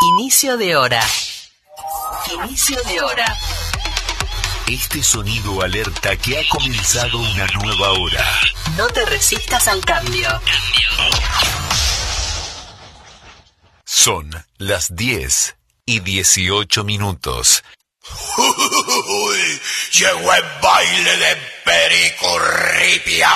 Inicio de hora. Inicio de hora. Este sonido alerta que ha comenzado una nueva hora. No te resistas al cambio. Son las 10:18. Llegó el baile de Perico Ripia.